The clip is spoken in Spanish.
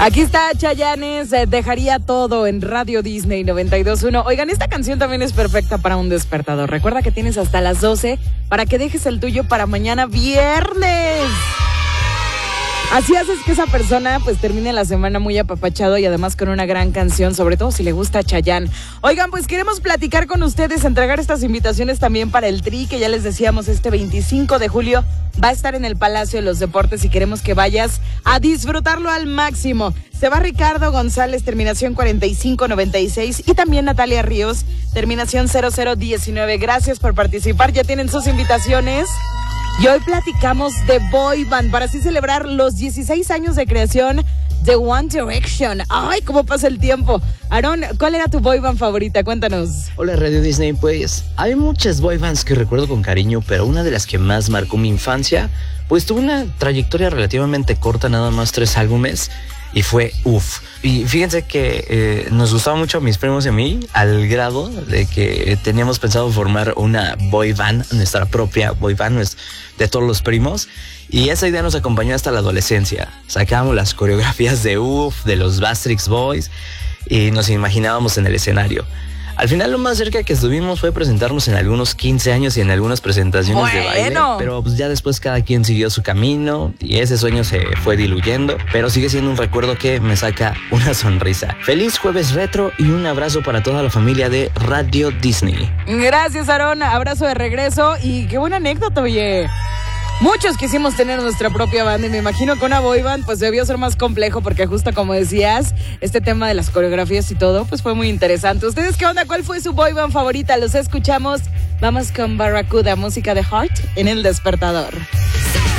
Aquí está Chayanne, dejaría todo en Radio Disney 92.1. Oigan, esta canción también es perfecta para un despertador. Recuerda que tienes hasta las 12 para que dejes el tuyo para mañana viernes. Así haces que esa persona pues termine la semana muy apapachado y además con una gran canción, sobre todo si le gusta Chayanne. Oigan, pues queremos platicar con ustedes, entregar estas invitaciones también para el Tri, que ya les decíamos, este 25 de julio va a estar en el Palacio de los Deportes y queremos que vayas a disfrutarlo al máximo. Se va Ricardo González, terminación 4596, y también Natalia Ríos, terminación 0019. Gracias por participar, ya tienen sus invitaciones. Y hoy platicamos de boy band para así celebrar los 16 años de creación de One Direction. ¡Ay, cómo pasa el tiempo! Aarón, ¿cuál era tu boy band favorita? Cuéntanos. Hola Radio Disney, pues hay muchas boy bands que recuerdo con cariño, pero una de las que más marcó mi infancia, pues tuvo una trayectoria relativamente corta, nada más 3 álbumes, y fue UF. Y fíjense que nos gustaba mucho a mis primos y a mí, al grado de que teníamos pensado formar una boy band, nuestra propia boy band de todos los primos. Y esa idea nos acompañó hasta la adolescencia. Sacábamos las coreografías de UF, de los Backstreet Boys, y nos imaginábamos en el escenario. Al final lo más cerca que estuvimos fue presentarnos en algunos 15 años y en algunas presentaciones de baile. Pero pues ya después cada quien siguió su camino y ese sueño se fue diluyendo. Pero sigue siendo un recuerdo que me saca una sonrisa. Feliz jueves retro y un abrazo para toda la familia de Radio Disney. Gracias, Aarón. Abrazo de regreso y qué buena anécdota, oye. Muchos quisimos tener nuestra propia banda y me imagino que una boy band pues debió ser más complejo porque justo como decías, este tema de las coreografías y todo pues fue muy interesante. ¿Ustedes qué onda? ¿Cuál fue su boy band favorita? Los escuchamos. Vamos con Barracuda, música de Heart en El Despertador.